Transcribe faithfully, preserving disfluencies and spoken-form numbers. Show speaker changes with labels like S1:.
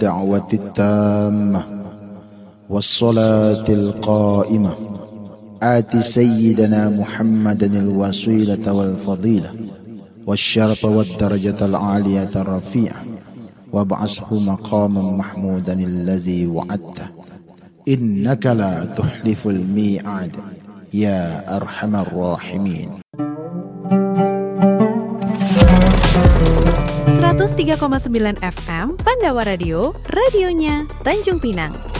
S1: الدعوة التامة والصلاة القائمة آت سيدنا محمدا الوسيلة والفضيلة والشرف والدرجة العالية الرفيعة وابعثه مقاما محمودا الذي وعدته إنك لا تخلف الميعاد يا أرحم الراحمين.
S2: seratus tiga koma sembilan F M Pandawa Radio, radionya Tanjung Pinang.